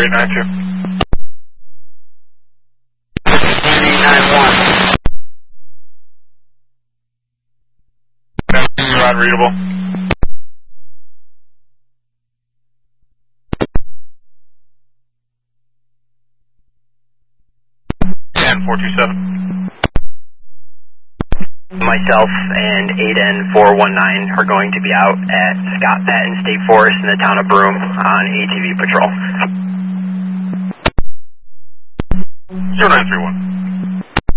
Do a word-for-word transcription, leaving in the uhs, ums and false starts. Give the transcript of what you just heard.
eight nine two. eight nine one. Rod readable. ten four two seven. Myself and eight N four one nine are going to be out at Scott Patton State Forest in the town of Broome on A T V patrol. zero nine three one.